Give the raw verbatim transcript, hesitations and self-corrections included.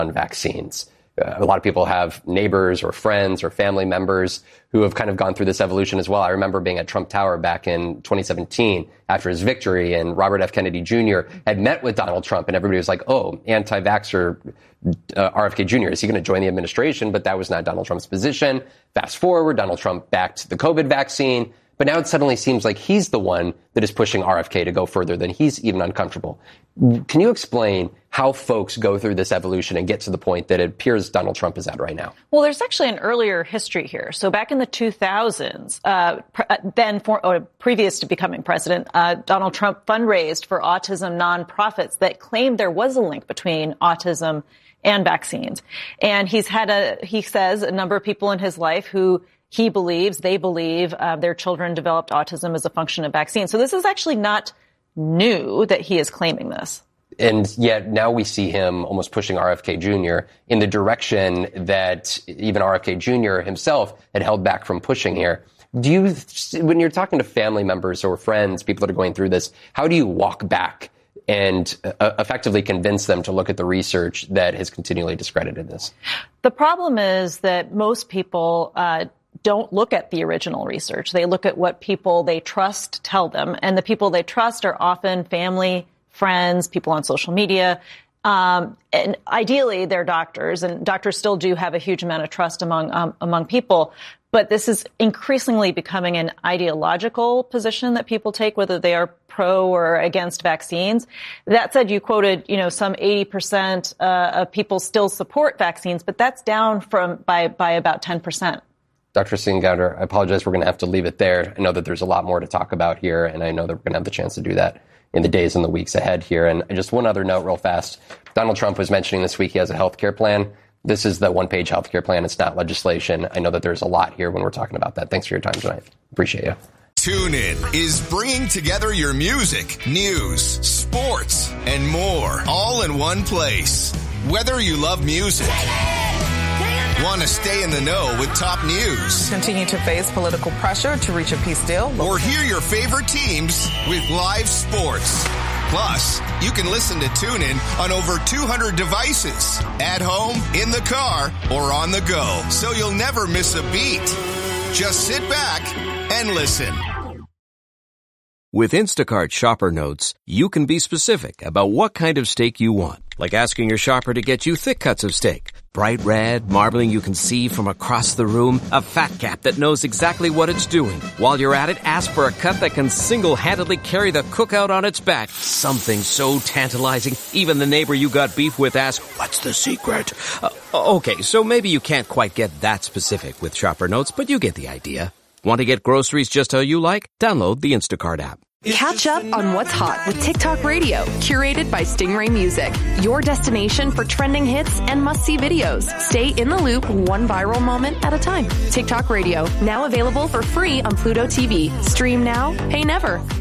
on vaccines. Uh, a lot of people have neighbors or friends or family members who have kind of gone through this evolution as well. I remember being at Trump Tower back in twenty seventeen after his victory, and Robert F. Kennedy Junior had met with Donald Trump, and everybody was like, oh, anti-vaxxer uh, R F K Junior, is he going to join the administration? But that was not Donald Trump's position. Fast forward, Donald Trump backed the COVID vaccine. But now it suddenly seems like he's the one that is pushing R F K to go further than he's even uncomfortable. Can you explain how folks go through this evolution and get to the point that it appears Donald Trump is at right now? Well, there's actually an earlier history here. So back in the two thousands, uh, pre- then for, or previous to becoming president, uh, Donald Trump fundraised for autism nonprofits that claimed there was a link between autism and vaccines. And he's had a, he says, a number of people in his life who he believes, they believe, uh, their children developed autism as a function of vaccines. So this is actually not new that he is claiming this. And yet now we see him almost pushing R F K Junior in the direction that even R F K Junior himself had held back from pushing here. Do you, when you're talking to family members or friends, people that are going through this, how do you walk back and uh, effectively convince them to look at the research that has continually discredited this? The problem is that most people uh don't look at the original research. They look at what people they trust tell them. And the people they trust are often family, friends, people on social media. Um, and ideally, they're doctors. And doctors still do have a huge amount of trust among um, among people. But this is increasingly becoming an ideological position that people take, whether they are pro or against vaccines. That said, you quoted, you know, some eighty percent uh, of people still support vaccines, but that's down from by by about ten percent. Doctor Stengauer, I apologize. We're going to have to leave it there. I know that there's a lot more to talk about here, and I know that we're going to have the chance to do that in the days and the weeks ahead here. And just one other note real fast. Donald Trump was mentioning this week he has a health care plan. This is the one-page health care plan. It's not legislation. I know that there's a lot here when we're talking about that. Thanks for your time tonight. Appreciate you. TuneIn is bringing together your music, news, sports, and more all in one place. Whether you love music, want to stay in the know with top news, continue to face political pressure to reach a peace deal, or hear your favorite teams with live sports. Plus, you can listen to TuneIn on over two hundred devices, at home, in the car, or on the go, so you'll never miss a beat. Just sit back and listen. With Instacart Shopper Notes, you can be specific about what kind of steak you want, like asking your shopper to get you thick cuts of steak, bright red, marbling you can see from across the room, a fat cap that knows exactly what it's doing. While you're at it, ask for a cut that can single-handedly carry the cookout on its back. Something so tantalizing, even the neighbor you got beef with asks, "What's the secret?" Uh, okay, so maybe you can't quite get that specific with Shopper Notes, but you get the idea. Want to get groceries just how you like? Download the Instacart app. Catch up on what's hot with TikTok Radio, curated by Stingray Music. Your destination for trending hits and must-see videos. Stay in the loop one viral moment at a time. TikTok Radio, now available for free on Pluto T V. Stream now, pay never.